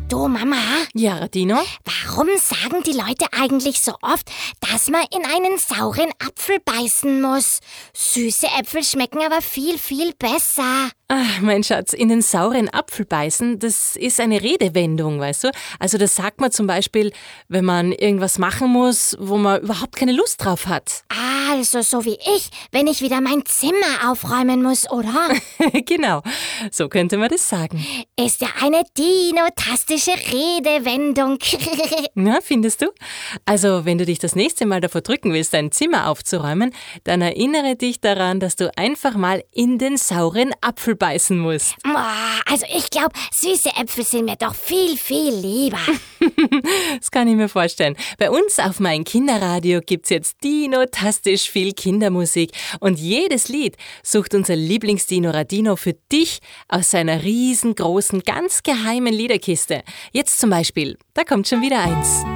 Du, Mama? Ja, Radino? Warum sagen die Leute eigentlich so oft, dass man in einen sauren Apfel beißen muss? Süße Äpfel schmecken aber viel, viel besser. Ach, mein Schatz, in den sauren Apfel beißen, das ist eine Redewendung, weißt du? Also das sagt man zum Beispiel, wenn man irgendwas machen muss, wo man überhaupt keine Lust drauf hat. Also so wie ich, wenn ich wieder mein Zimmer aufräumen muss, oder? Genau, so könnte man das sagen. Ist ja eine dinotastische Redewendung. Na, findest du? Also, wenn du dich das nächste Mal davor drücken willst, dein Zimmer aufzuräumen, dann erinnere dich daran, dass du einfach mal in den sauren Apfel beißen musst. Also ich glaube, süße Äpfel sind mir doch viel, viel lieber. Das kann ich mir vorstellen. Bei uns auf Mein Kinderradio gibt's jetzt dinotastisch viel Kindermusik und jedes Lied sucht unser Lieblingsdino Radino für dich aus seiner riesengroßen, ganz geheimen Liederkiste. Jetzt zum Beispiel, da kommt schon wieder eins.